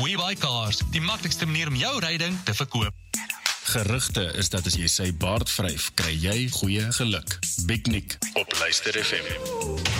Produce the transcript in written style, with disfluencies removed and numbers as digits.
WeBuyCars, die maklikste manier om jou ryding te verkoop. Gerugte is dat as jy sy baard vryf, kry jy goeie geluk. Big Nick op Luister FM.